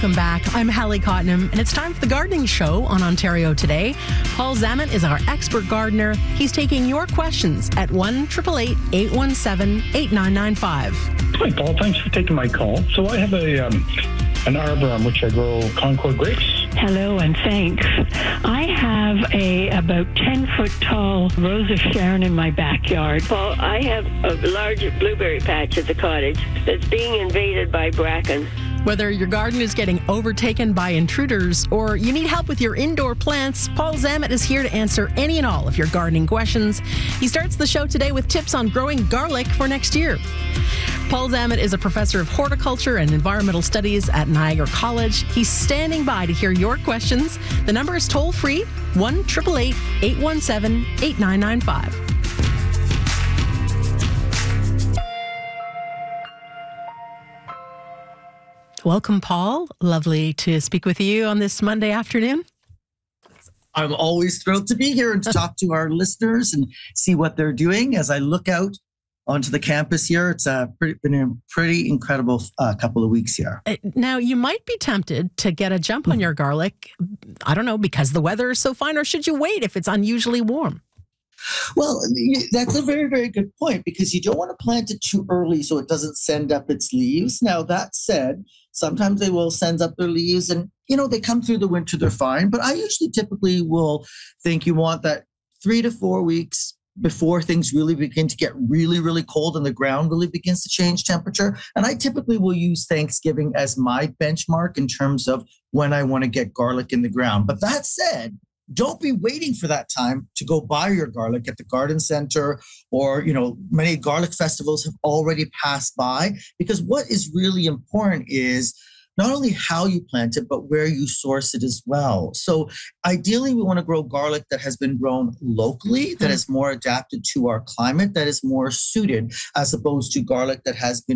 Welcome back. I'm Hallie Cottenham, and it's time for the Gardening Show on Ontario Today. Paul Zammit is our expert gardener. He's taking your questions at 1-888-817-8995. Hi, Paul. Thanks for taking my call. So I have an arbor on which I grow Concord grapes. Hello and thanks. I have a about 10-foot tall Rose of Sharon in my backyard. Paul, I have a large blueberry patch at the cottage that's being invaded by bracken. Whether your garden is getting overtaken by intruders or you need help with your indoor plants, Paul Zammit is here to answer any and all of your gardening questions. He starts the show today with tips on growing garlic for next year. Paul Zammit is a professor of horticulture and environmental studies at Niagara College. He's standing by to hear your questions. The number is toll-free, 1-888-817-8995. Welcome, Paul. Lovely to speak with you on this Monday afternoon. I'm always thrilled to be here and to talk to our listeners and see what they're doing. As I look out onto the campus here, it's been a pretty incredible couple of weeks here. Now, you might be tempted to get a jump on your garlic, I don't know, because the weather is so fine, or should you wait if it's unusually warm? Well, that's a very, very good point, because you don't want to plant it too early so it doesn't send up its leaves. Now, that said, sometimes they will send up their leaves and, they come through the winter, they're fine. But I usually typically will think you want that 3 to 4 weeks before things really begin to get really, really cold and the ground really begins to change temperature. And I typically will use Thanksgiving as my benchmark in terms of when I want to get garlic in the ground. But that said, don't be waiting for that time to go buy your garlic at the garden center, or, many garlic festivals have already passed by, because what is really important is not only how you plant it, but where you source it as well. So ideally, we want to grow garlic that has been grown locally, that is more adapted to our climate, that is more suited, as opposed to garlic that has been